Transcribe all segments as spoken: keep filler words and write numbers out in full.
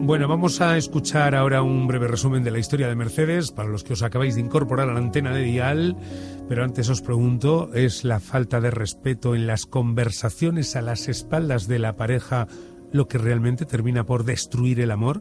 Bueno, vamos a escuchar ahora un breve resumen de la historia de Mercedes para los que os acabáis de incorporar a la antena de Dial, pero antes os pregunto, ¿es la falta de respeto en las conversaciones a las espaldas de la pareja lo que realmente termina por destruir el amor?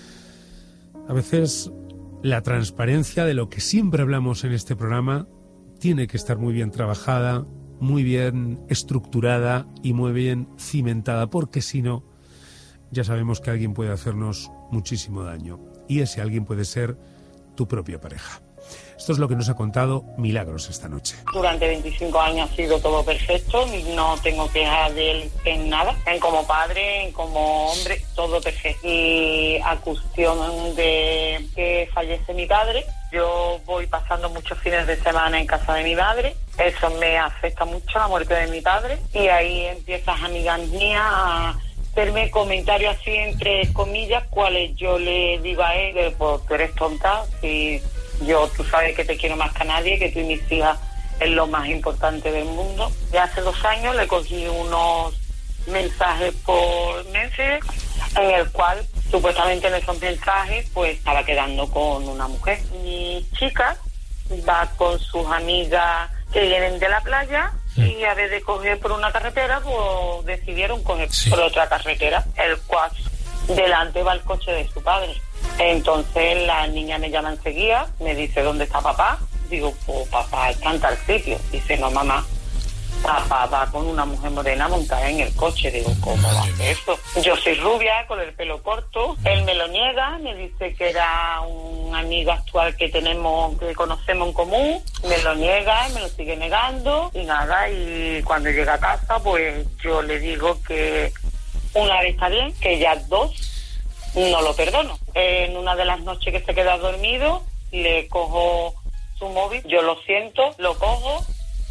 A veces la transparencia de lo que siempre hablamos en este programa tiene que estar muy bien trabajada, muy bien estructurada y muy bien cimentada, porque si no, ya sabemos que alguien puede hacernos muchísimo daño. Y ese alguien puede ser tu propia pareja. Esto es lo que nos ha contado Milagros esta noche. Durante veinticinco años ha sido todo perfecto, no tengo quejas de él en nada, en como padre, en como hombre, todo perfecto. Y a cuestión de que fallece mi padre, yo voy pasando muchos fines de semana en casa de mi padre, eso me afecta mucho, la muerte de mi padre, y ahí empiezas, amigas mías, a hacerme comentarios así entre comillas, cuales yo le digo a él, pues tú eres tonta, si yo, tú sabes que te quiero más que a nadie, que tú y mis hijas es lo más importante del mundo. Ya hace dos años le cogí unos mensajes por Messenger, en el cual supuestamente en esos mensajes pues estaba quedando con una mujer. Mi chica va con sus amigas que vienen de la playa, sí, y a vez de coger por una carretera, pues decidieron coger, sí, por otra carretera, el cual delante va el coche de su padre. Entonces la niña me llama enseguida, me dice ¿dónde está papá? Digo, pues papá está en tal sitio. Dice, no mamá, papá va con una mujer morena montada en el coche. Digo, ¿cómo va a hacer esto? Yo soy rubia, con el pelo corto, él me lo niega, me dice que era un amigo actual que tenemos, que conocemos en común, me lo niega, me lo sigue negando, y nada, y cuando llega a casa, pues yo le digo que una vez está bien, que ya dos no lo perdono. En una de las noches que se queda dormido, le cojo su móvil, yo lo siento, lo cojo,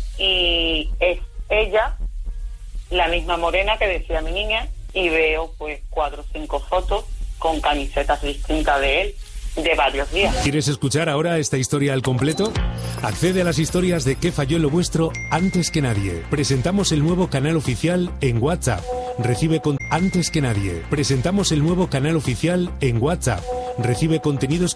y es ella, la misma morena que decía mi niña, y veo pues cuatro o cinco fotos con camisetas distintas de él, de varios días. ¿Quieres escuchar ahora esta historia al completo? Accede a las historias de ¿Qué falló en lo vuestro? Antes que nadie. Presentamos el nuevo canal oficial en WhatsApp. Recibe con antes que nadie. Presentamos el nuevo canal oficial en WhatsApp. Recibe contenidos